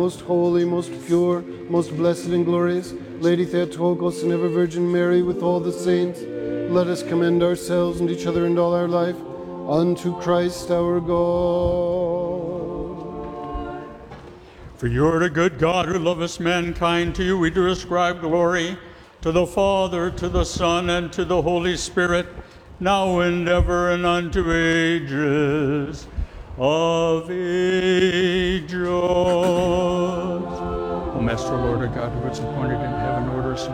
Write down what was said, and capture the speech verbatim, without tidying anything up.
most holy, most pure, most blessed and glorious, Lady Theotokos and ever Virgin Mary, with all the saints, let us commend ourselves and each other and all our life unto Christ our God. For you are a good God who lovest mankind. To you we do ascribe glory, to the Father, to the Son, and to the Holy Spirit, now and ever and unto ages of ages. O Master, Lord, our God, who is appointed in heaven, order us